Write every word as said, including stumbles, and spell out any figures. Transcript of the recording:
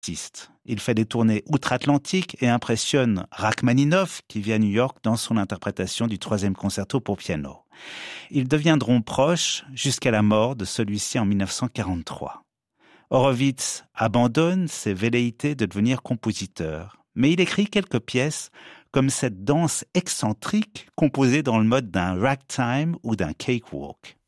Il fait des tournées outre-Atlantique et impressionne Rachmaninoff, qui vit à New York dans son interprétation du troisième concerto pour piano. Ils deviendront proches jusqu'à la mort de celui-ci en dix-neuf cent quarante-trois. Horowitz abandonne ses velléités de devenir compositeur, mais il écrit quelques pièces comme cette danse excentrique composée dans le mode d'un ragtime ou d'un cakewalk.